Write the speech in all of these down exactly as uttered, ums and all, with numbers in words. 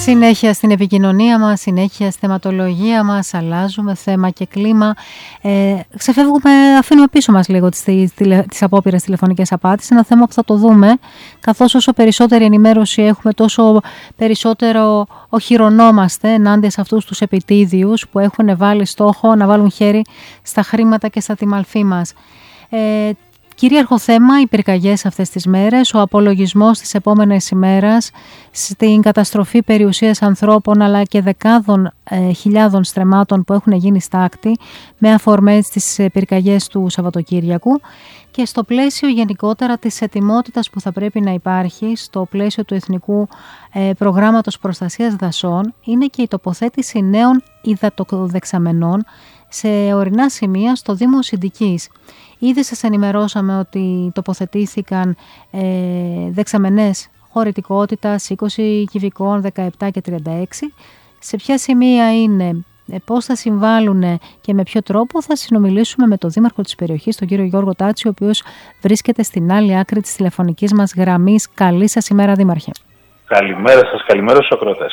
Συνέχεια στην επικοινωνία μας, συνέχεια στη θεματολογία μας, αλλάζουμε θέμα και κλίμα. Ε, ξεφεύγουμε, αφήνουμε πίσω μας λίγο τις, τις απόπειρες τηλεφωνικές απάτης. Ένα θέμα που θα το δούμε, καθώς όσο περισσότερη ενημέρωση έχουμε, τόσο περισσότερο οχυρωνόμαστε ενάντια σε αυτούς τους επιτίδιους που έχουν βάλει στόχο να βάλουν χέρι στα χρήματα και στα τιμαλφή μας. Ε, Κυρίαρχο θέμα, οι πυρκαγιές αυτές τις μέρες, ο απολογισμός της επόμενης ημέρας στην καταστροφή περιουσίας ανθρώπων αλλά και δεκάδων ε, χιλιάδων στρεμμάτων που έχουν γίνει στα άκτη με αφορμές τις πυρκαγιές του Σαββατοκύριακου και στο πλαίσιο γενικότερα της ετοιμότητας που θα πρέπει να υπάρχει στο πλαίσιο του Εθνικού ε, Προγράμματος Προστασίας Δασών είναι και η τοποθέτηση νέων υδατοδεξαμενών σε ορεινά σημεία στο Δήμο Συντικής. Ήδη σας ενημερώσαμε ότι τοποθετήθηκαν ε, δεξαμενές χωρητικότητας είκοσι κυβικών, δεκαεπτά και τριάντα έξι. Σε ποια σημεία είναι, ε, πώς θα συμβάλλουν και με ποιο τρόπο θα συνομιλήσουμε με τον Δήμαρχο της περιοχής, τον κύριο Γιώργο Τάτσι, ο οποίος βρίσκεται στην άλλη άκρη της τηλεφωνικής μας γραμμής. Καλή σας ημέρα, Δήμαρχε. Καλημέρα σας, καλημέρα στους ακροατές.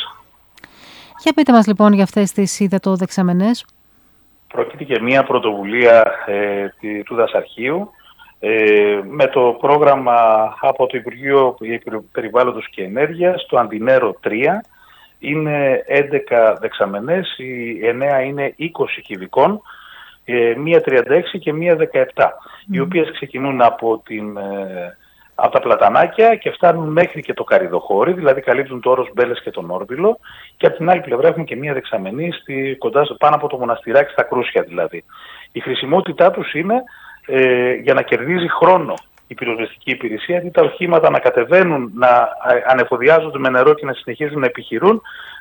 Για πείτε μας λοιπόν για αυτές τις υδατοδεξαμενές. Πρόκειται για μια πρωτοβουλία ε, του Δασαρχείου ε, με το πρόγραμμα από το Υπουργείο Περιβάλλοντος και Ενέργειας, το Αντινέρο τρία. Είναι έντεκα δεξαμενές, οι εννέα είναι είκοσι κυβικών, ε, μία τριάντα έξι και μία δεκαεπτά, mm. οι οποίες ξεκινούν από, την, ε, από τα Πλατανάκια και φτάνουν μέχρι και το Καριδοχώρι, δηλαδή καλύπτουν το Όρος Μπέλες και τον Όρβιλο, και από την άλλη πλευρά έχουμε και μία δεξαμενή στη, κοντά πάνω από το Μοναστηράκι, στα Κρούσια δηλαδή. Η χρησιμότητά τους είναι ε, για να κερδίζει χρόνο η πυροσβεστική υπηρεσία, γιατί τα οχήματα να κατεβαίνουν, να ανεφοδιάζονται με νερό και να συνεχίζουν να επιχειρούν,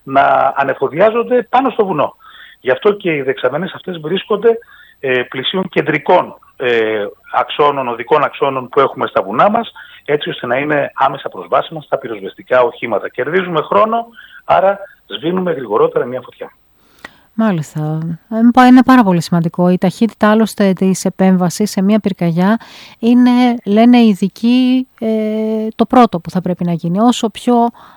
να ανεφοδιάζονται πάνω στο βουνό. Γι' αυτό και οι δεξαμενές αυτές βρίσκονται ε, πλησίων κεντρικών ε, αξώνων, οδικών αξώνων που έχουμε στα βουνά μας, έτσι ώστε να είναι άμεσα προσβάσιμα στα πυροσβεστικά οχήματα. Κερδίζουμε χρόνο, άρα σβήνουμε γρηγορότερα μια φωτιά. Μάλιστα. Είναι πάρα πολύ σημαντικό. Η ταχύτητα άλλωστε της επέμβασης σε μια πυρκαγιά είναι, λένε οι ειδικοί, ε, το πρώτο που θα πρέπει να γίνει. Όσο πιο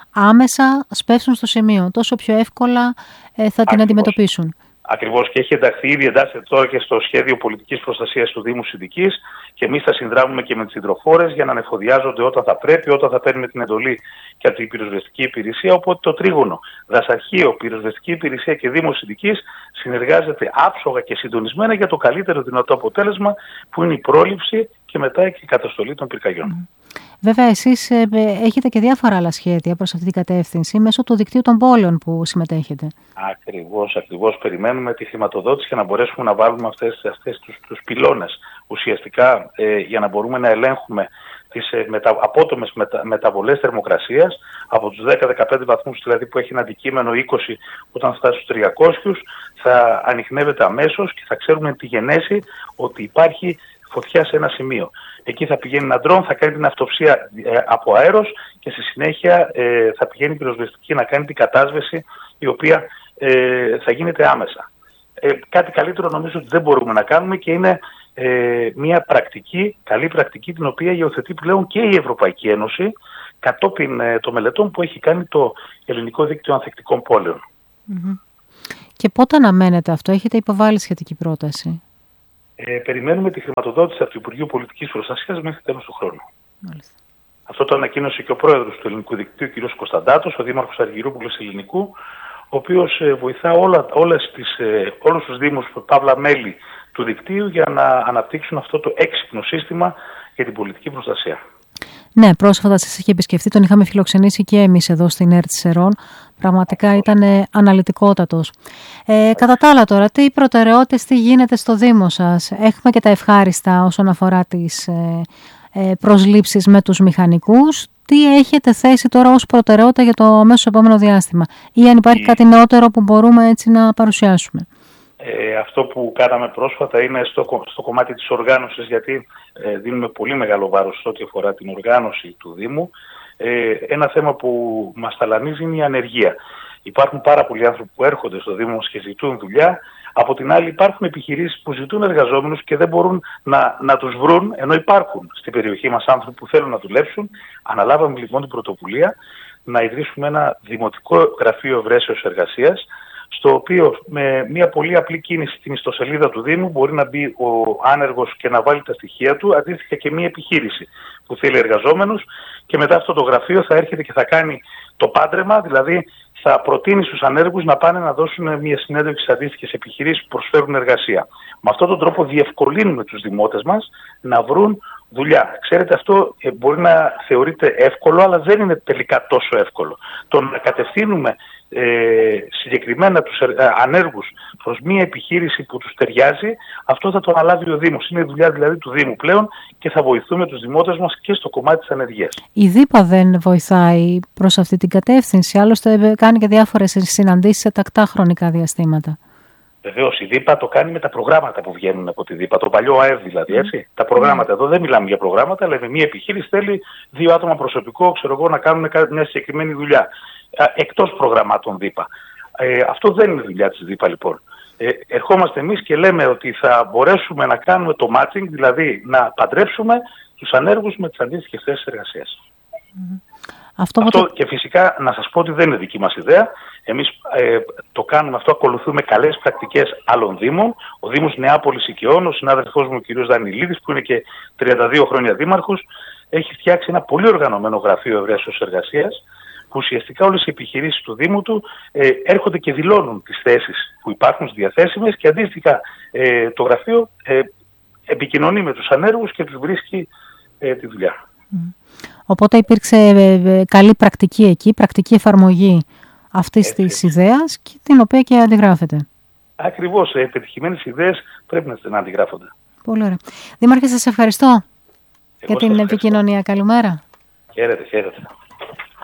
άμεσα σπεύσουν στο σημείο, τόσο πιο εύκολα ε, θα την Ακριβώς. αντιμετωπίσουν. Ακριβώς, και έχει ενταχθεί ήδη, εντάσσεται τώρα και στο σχέδιο πολιτικής προστασίας του Δήμου Συντικής, και εμείς θα συνδράμουμε και με τις υδροφόρες για να ανεφοδιάζονται όταν θα πρέπει, όταν θα παίρνουμε την εντολή και από την πυροσβεστική υπηρεσία. Οπότε το τρίγωνο Δασαρχείο, πυροσβεστική υπηρεσία και Δήμο Συντικής συνεργάζεται άψογα και συντονισμένα για το καλύτερο δυνατό αποτέλεσμα, που είναι η πρόληψη και μετά και η καταστολή των πυρκαγιών. Βέβαια, εσείς ε, έχετε και διάφορα άλλα σχέδια προς αυτή την κατεύθυνση μέσω του δικτύου των πόλεων που συμμετέχετε. Ακριβώς, ακριβώς. Περιμένουμε τη χρηματοδότηση για να μπορέσουμε να βάλουμε αυτές, αυτές τους, τους πυλώνες ουσιαστικά ε, για να μπορούμε να ελέγχουμε τις ε, μετα, απότομες μετα, μεταβολές θερμοκρασίας από τους δέκα με δεκαπέντε βαθμούς, δηλαδή που έχει ένα αντικείμενο είκοσι, όταν φτάσει στους τριακόσιους θα ανιχνεύεται αμέσως και θα ξέρουμε τη γενέση ότι υπάρχει φωτιά σε ένα σημείο. Εκεί θα πηγαίνει ένα ντρόν, θα κάνει την αυτοψία ε, από αέρος και στη συνέχεια ε, θα πηγαίνει η πυροσβεστική να κάνει την κατάσβεση, η οποία ε, θα γίνεται άμεσα. Ε, κάτι καλύτερο νομίζω ότι δεν μπορούμε να κάνουμε, και είναι ε, μια πρακτική, καλή πρακτική, την οποία υιοθετεί πλέον και η Ευρωπαϊκή Ένωση κατόπιν ε, των μελετών που έχει κάνει το Ελληνικό Δίκτυο Ανθεκτικών Πόλεων. Mm-hmm. Και πότε αναμένετε αυτό, έχετε υποβάλει σχετική πρόταση? Ε, περιμένουμε τη χρηματοδότηση από το Υπουργείο Πολιτικής Προστασίας μέχρι τέλος του χρόνου. Μάλιστα. Αυτό το ανακοίνωσε και ο πρόεδρος του Ελληνικού Δικτύου, κ. Κωνσταντάτος, ο Δήμαρχος Αργυρούπολης Ελληνικού, ο οποίος ε, βοηθά όλα, όλες τις, ε, όλους τους δήμους, παύλα μέλη του δικτύου, για να αναπτύξουν αυτό το έξυπνο σύστημα για την πολιτική προστασία. Ναι, πρόσφατα σας είχε επισκεφτεί, τον είχαμε φιλοξενήσει και εμείς εδώ στην ΕΡΤ Σερών. Πραγματικά ήταν αναλυτικότατος. Ε, κατά τα άλλα τώρα, τι προτεραιότητες, τι γίνεται στο Δήμο σας? Έχουμε και τα ευχάριστα όσον αφορά τις ε, ε, προσλήψεις με τους μηχανικούς. Τι έχετε θέσει τώρα ως προτεραιότητα για το αμέσως επόμενο διάστημα? Ή αν υπάρχει κάτι νεότερο που μπορούμε έτσι να παρουσιάσουμε? Ε, αυτό που κάναμε πρόσφατα είναι στο, στο κομμάτι της οργάνωσης, γιατί ε, δίνουμε πολύ μεγάλο βάρος ό,τι αφορά την οργάνωση του Δήμου. Ε, ένα θέμα που μας ταλανίζει είναι η ανεργία. Υπάρχουν πάρα πολλοί άνθρωποι που έρχονται στο Δήμο μας και ζητούν δουλειά. Από την άλλη υπάρχουν επιχειρήσεις που ζητούν εργαζόμενους και δεν μπορούν να, να τους βρουν, ενώ υπάρχουν στην περιοχή μας άνθρωποι που θέλουν να δουλέψουν. Αναλάβαμε λοιπόν την πρωτοβουλία να ιδρύσουμε ένα δημοτικό γραφείο ευρέσεως εργασίας, στο οποίο με μια πολύ απλή κίνηση στην ιστοσελίδα του Δήμου μπορεί να μπει ο άνεργος και να βάλει τα στοιχεία του, αντίστοιχα και μια επιχείρηση που θέλει εργαζόμενους, και μετά αυτό το γραφείο θα έρχεται και θα κάνει το πάντρεμα, δηλαδή θα προτείνει στους ανέργους να πάνε να δώσουν μια συνέντευξη σε αντίστοιχες επιχειρήσεις που προσφέρουν εργασία. Με αυτόν τον τρόπο διευκολύνουμε τους δημότες μας να βρουν δουλειά. Ξέρετε, αυτό μπορεί να θεωρείται εύκολο, αλλά δεν είναι τελικά τόσο εύκολο. Το να κατευθύνουμε ε, συγκεκριμένα τους ε, ανέργους προς μια επιχείρηση που τους ταιριάζει, αυτό θα το αναλάβει ο Δήμος. Είναι δουλειά δηλαδή του Δήμου πλέον και θα βοηθούμε τους δημότες μας και στο κομμάτι της ανεργίας. Η ΔΥΠΑ δεν βοηθάει προς αυτή την κατεύθυνση, άλλωστε κάνει και διάφορες συναντήσεις σε τακτά χρονικά διαστήματα. Βεβαίως, η ΔΥΠΑ το κάνει με τα προγράμματα που βγαίνουν από τη ΔΥΠΑ, το παλιό ΑΕΒ δηλαδή, έτσι. Mm. Τα προγράμματα, εδώ δεν μιλάμε για προγράμματα, αλλά μια επιχείρηση θέλει δύο άτομα προσωπικό, ξέρω εγώ, να κάνουν μια συγκεκριμένη δουλειά. Εκτός προγραμμάτων ΔΥΠΑ. Ε, αυτό δεν είναι δουλειά της ΔΥΠΑ, λοιπόν. Ε, ερχόμαστε εμείς και λέμε ότι θα μπορέσουμε να κάνουμε το matching, δηλαδή να παντρέψουμε τους ανέργους με τις αντίστοιχες θέσεις εργασίας. Mm. Αυτό, αυτό το... Και φυσικά να σας πω ότι δεν είναι δική μας ιδέα. Εμείς ε, το κάνουμε αυτό, ακολουθούμε καλές πρακτικές άλλων δήμων. Ο Δήμος Νεάπολης Οικειών, ο συνάδελφός μου ο κ. Δανιλίδης, που είναι και τριάντα δύο χρόνια δήμαρχος, έχει φτιάξει ένα πολύ οργανωμένο γραφείο ευρέσεως εργασίας, που ουσιαστικά όλες οι επιχειρήσεις του Δήμου του ε, έρχονται και δηλώνουν τις θέσεις που υπάρχουν διαθέσιμες και αντίστοιχα ε, το γραφείο ε, επικοινωνεί με τους ανέργους και τους βρίσκει ε, τη δουλειά. Mm. Οπότε υπήρξε ε, καλή πρακτική εκεί, πρακτική εφαρμογή αυτής Έτσι. της ιδέας, την οποία και αντιγράφεται. Ακριβώς, ε, πετυχημένες ιδέες πρέπει να, να αντιγράφονται. Πολύ ωραία. Δήμαρχε, σας ευχαριστώ Εγώ για την ευχαριστώ. επικοινωνία. Καλημέρα. Χαίρετε, χαίρετε.